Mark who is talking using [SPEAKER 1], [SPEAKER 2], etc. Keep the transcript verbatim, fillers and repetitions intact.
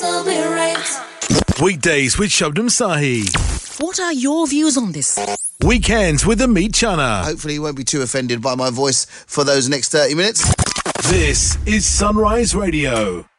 [SPEAKER 1] will be right.
[SPEAKER 2] Weekdays with Shabnam Sahi.
[SPEAKER 3] What are your views on this?
[SPEAKER 2] Weekends with Amit Chana.
[SPEAKER 4] Hopefully you won't be too offended by my voice for those next thirty minutes.
[SPEAKER 2] This is Sunrise Radio.